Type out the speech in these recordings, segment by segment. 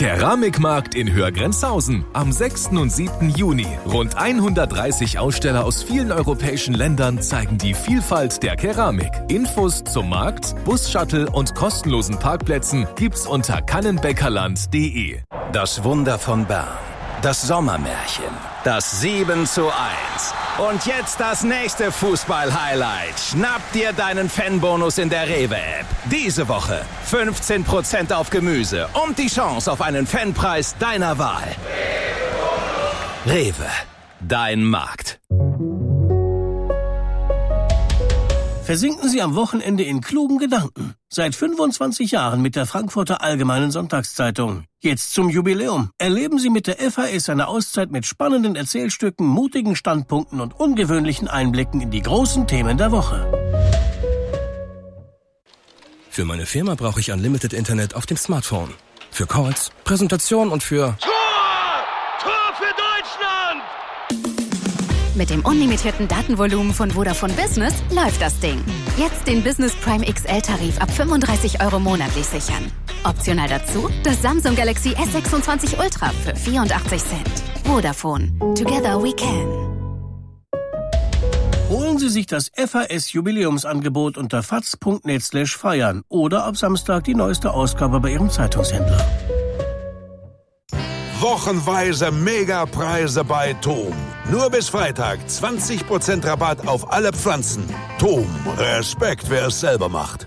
Keramikmarkt in Hörgrenzhausen am 6. und 7. Juni. Rund 130 Aussteller aus vielen europäischen Ländern zeigen die Vielfalt der Keramik. Infos zum Markt, Bus-Shuttle und kostenlosen Parkplätzen gibt's unter kannenbäckerland.de. Das Wunder von Bern. Das Sommermärchen. Das 7:1. Und jetzt das nächste Fußball-Highlight. Schnapp dir deinen Fanbonus in der Rewe-App. Diese Woche 15% auf Gemüse und die Chance auf einen Fanpreis deiner Wahl. Rewe, dein Markt. Versinken Sie am Wochenende in klugen Gedanken. Seit 25 Jahren mit der Frankfurter Allgemeinen Sonntagszeitung. Jetzt zum Jubiläum. Erleben Sie mit der FAS eine Auszeit mit spannenden Erzählstücken, mutigen Standpunkten und ungewöhnlichen Einblicken in die großen Themen der Woche. Für meine Firma brauche ich Unlimited Internet auf dem Smartphone. Für Calls, Präsentation und für... Tor für Deutschland! Mit dem unlimitierten Datenvolumen von Vodafone Business läuft das Ding. Jetzt den Business Prime XL-Tarif ab 35 € monatlich sichern. Optional dazu das Samsung Galaxy S26 Ultra für 84 Cent. Vodafone. Together we can. Holen Sie sich das FAS-Jubiläumsangebot unter faz.net/feiern oder ab Samstag die neueste Ausgabe bei Ihrem Zeitungshändler. Wochenweise Megapreise bei TOM. Nur bis Freitag 20% Rabatt auf alle Pflanzen. TOM, Respekt, wer es selber macht.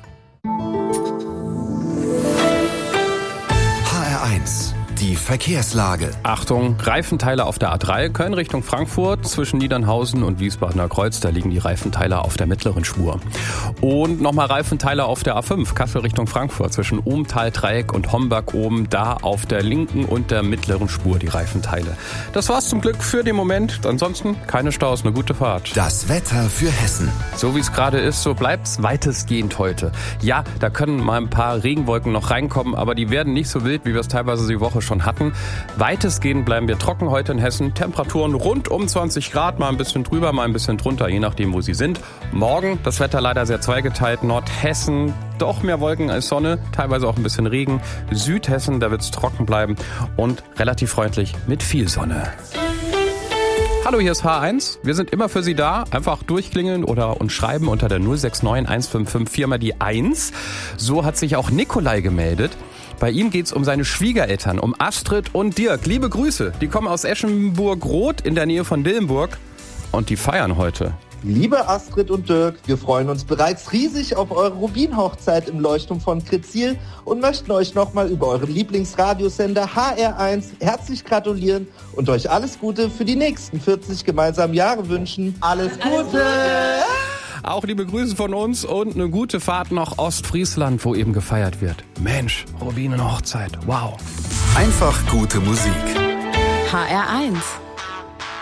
HR1, die Verkehrslage. Achtung, Reifenteile auf der A3, Köln Richtung Frankfurt, zwischen Niedernhausen und Wiesbadener Kreuz, da liegen die Reifenteile auf der mittleren Spur. Und nochmal Reifenteile auf der A5, Kassel Richtung Frankfurt, zwischen Ohmtal-Dreieck und Homberg oben, da auf der linken und der mittleren Spur die Reifenteile. Das war's zum Glück für den Moment. Ansonsten keine Staus, eine gute Fahrt. Das Wetter für Hessen. So wie es gerade ist, so bleibt's weitestgehend heute. Ja, da können mal ein paar Regenwolken noch reinkommen, aber die werden nicht so wild, wie wir es teilweise die Woche schon hatten. Weitestgehend bleiben wir trocken heute in Hessen. Temperaturen rund um 20 Grad, mal ein bisschen drüber, mal ein bisschen drunter, je nachdem, wo sie sind. Morgen das Wetter leider sehr zweigeteilt. Nordhessen doch mehr Wolken als Sonne, teilweise auch ein bisschen Regen. Südhessen, da wird es trocken bleiben und relativ freundlich mit viel Sonne. Hallo, hier ist H1. Wir sind immer für Sie da. Einfach durchklingeln oder uns schreiben unter der 069 155 4 mal die 1. So hat sich auch Nikolai gemeldet. Bei ihm geht's um seine Schwiegereltern, um Astrid und Dirk. Liebe Grüße. Die kommen aus Eschenburg-Roth in der Nähe von Dillenburg und die feiern heute. Liebe Astrid und Dirk, wir freuen uns bereits riesig auf eure Rubin-Hochzeit im Leuchtturm von Kretzil und möchten euch nochmal über euren Lieblingsradiosender HR1 herzlich gratulieren und euch alles Gute für die nächsten 40 gemeinsamen Jahre wünschen. Alles Gute! Auch liebe Grüße von uns und eine gute Fahrt nach Ostfriesland, wo eben gefeiert wird. Mensch, Rubin-Hochzeit, wow. Einfach gute Musik. HR1